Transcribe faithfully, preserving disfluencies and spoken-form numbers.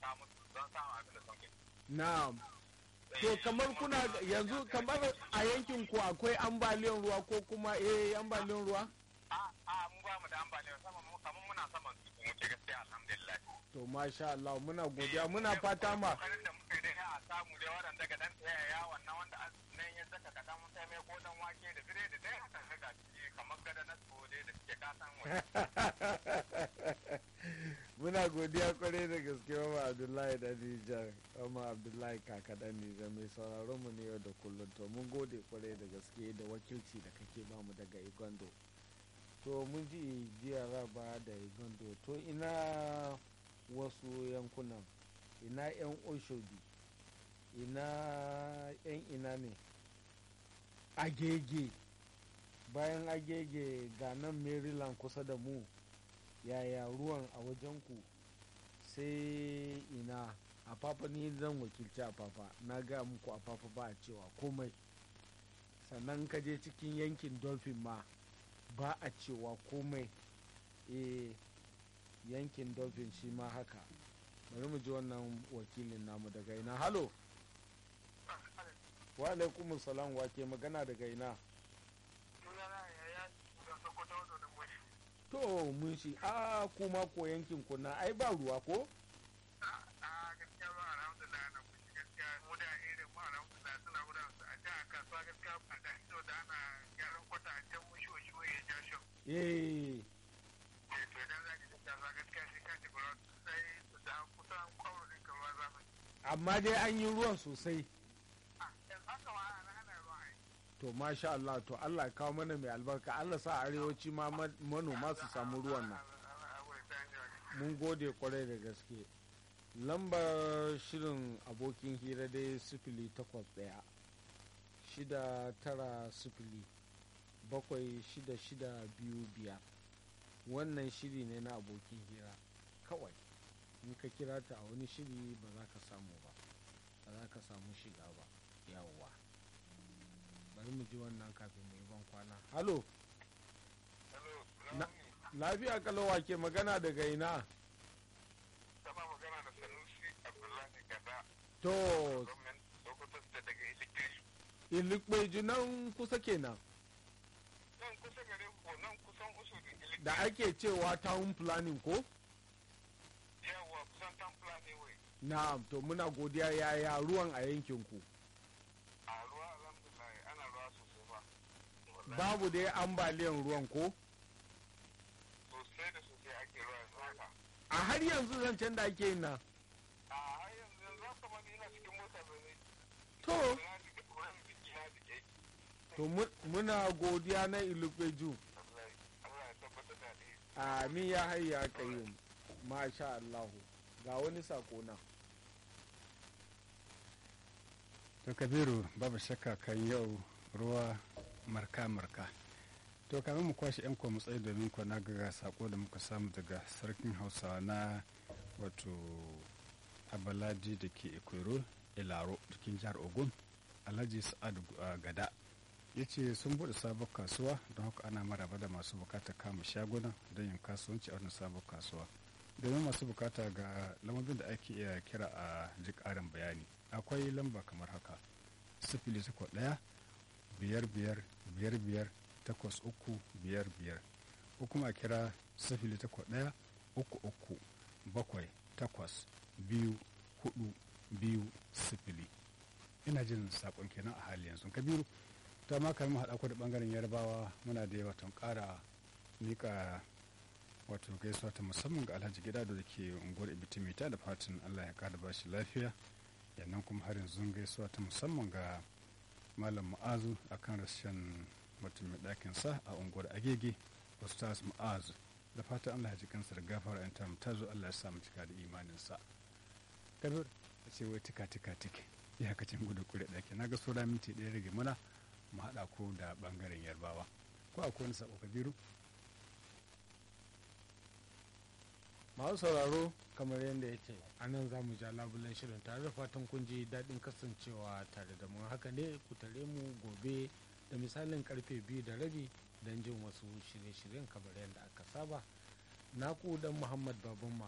taimaka musu don samun abin da sun kai. na'am to kamar kuna yanzu kamar a yankin ku akwai ambaliyan ruwa ko kuma eh ambaliyan ruwa A a mu ba mu da ambaliyar sama mu kamar muna saman su mu ce gaskiya alhamdulillah. to masha Allah muna godiya muna fata ma Kokarin da muka yi dai a samu dai waɗanda ga dan tsaya ya wannan wanda nan ya zaka kaɗan mun sai mai ko dan wake da biredi dai haka ga ciki kamar gada na tsoro dai da suke kasan wani. muna godiya kwarai da gaske wa Abdullahi da Nijar Umar Abdullahi kaka dan Nijar mai sauraron mu ne yau da kullum to mun gode kwarai da gaske da wakilci da kake ba mu daga Igondo to mun ji jiya raba da Igondo to ina wasu yankunan ina yan Oshodi ina yan ina ne Agege bayan Agege ga nan Maryland kusa da mu yaya ruwan a wajenku sai ina a fafa ni zan wakilci a fafa na ga muku a fafa ba a cewa komai sannan ka je cikin yankin dolphin ma ba a cewa komai e yankin dolphin shi ma haka bari mu ji wannan wakilin namu daga ina halo wa alaikumus salam wake magana daga ina to mun shi a kuma ko yankin ku na ai ba ruwa ko a gaskiya ba alhamdulillah na kuci gaskiya mu da irin mu alhamdulillah suna wurin su a da kasuwa gaskiya a da ido da ana gyaran kwata a can mushi wa shiwo ya ja shan eh eh to idan za ki ji kasuwa gaskiya sai ka ji bura sai da kusan kwaro din ka ruwa zafi amma dai an yi ruwan sosai a yanzu haka ma ana ana ruwa ai to masha Allah to Allah ya kawo mana mai albarka Allah sa arewaci ma manoma su samu ruwan nan mun gode kwarai da gaske lambar shirin abokin hira dai sifili takwas ɗaya shida tara sifili bakwai shida shida biyu biyar wannan shiri ne na abokin hira kawai in ka kira ta a wani shiri ba za ka samu ba ba za ka samu shiga ba yawwa bari mu ji wannan kafin mu yi ban kwana halo lafiya kalawa ke magana daga ina sama magana da sanusi abdullahi gada to sokoto da daga ilikiri ilikpeju nan kusa kenan nan kusa gare ko nan kusan usuri ilikiri da ake cewa town planning ko yawa kusan tamfula ne wai na'am to muna godiya yaya ruwan a yankinku a ruwa alhamdulillah ana ruwa sosai ba babu dai ambaliyan ruwan ko sosai da sosai ake ruwa yanzu haka a har yanzu zancen da ake yin nan a har yanzu yanzu haka ma ni ina cikin mota zane to na jike kuma jiki na jike to mu- muna godiya na ilikpeju wallahi Allah ya tabbatar da alheri amin ya hayya kayyum masha Allahu ga wani sako na to kabiru babu shakka kan yau ruwa marka-marka to kamar mu kwashe yan mu tsaye domin ku na ga sako da muka samu daga sarkin hausawa na wato abalaji da ke ikwero ilaro cikin jihar ogun alhaji sa'adu gada ya ce sun bude sabon kasuwa don haka ana maraba da masu bukata kama shaguna don yin kasuwanci a wannan sabon kasuwa domin masu bukata ga lambobin da ake iya kira a ji karin bayani akwai lamba kamar haka sifili takwas ɗaya biyar biyar biyar biyar takwas uku biyar biyar ko kuma a kira sifili takwas ɗaya uku uku bakwai takwas biyu hudu biyu sifili ina jin sakon kenan a hali yanzu kabiru ta ma kamar haɗa ku da ɓangaren yarbawa muna da yawa tun ƙara mika wato gaisuwa ta musamman ga alhaji gida da ke unguwar ibitimita da fatan allah ya kada ba shi lafiya yannan kuma har yanzu gaisuwa ta musamman ga malam ma'azu akan rashin mutum mai ɗakin sa a unguwar agege ustaz ma'azu da fatan allah ya ji kansa da gafara yan tamu ta zo allah ya sa mu cika da imaninsa kabir a ce wai tika tika tike ya haka cin gudu kure ɗaki na ga saura minti ɗaya rage muna mu haɗa ko da ɓangaren yarbawa ko akwai wani sabo kabiru masu sauraro kamar yadda ya ce a nan za mu ja labulen shirin tare da fatan kun ji daɗin kasancewa tare da mu haka ne ku tare mu gobe da misalin karfe biyu da rabi don jin wasu shirye-shiryen kamar yadda aka saba naku dan muhammad baban